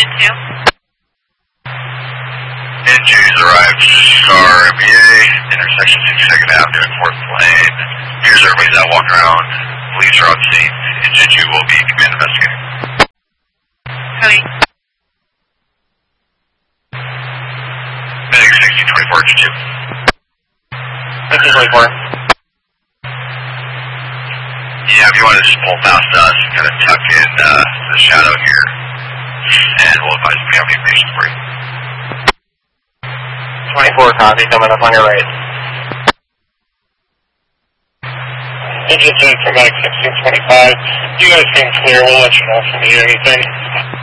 Engine 2. Engine 2's arrived, Star MBA, intersection 62nd Avenue and 4th Lane. Here's everybody's out walking around. Police are on scene. Engine 2 will be command investigating. Cody. Medic 1624, Engine 2. Engine 24. Yeah, if you want to just pull past us and kind of tuck in the shadow here, and we'll advise if we have any information for you. 24 copy, coming up on your right. Engine 2 for Medic 1625. You guys seem clear, we'll let you know if you need anything.